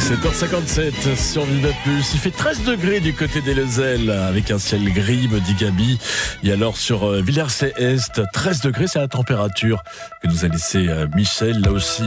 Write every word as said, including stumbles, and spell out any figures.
sept heures cinquante-sept sur Viva Plus. Il fait treize degrés du côté des Lezelles avec un ciel gris, me dit Gabi. Et alors sur Villers-Est, treize degrés, c'est la température que nous a laissé Michel, là aussi.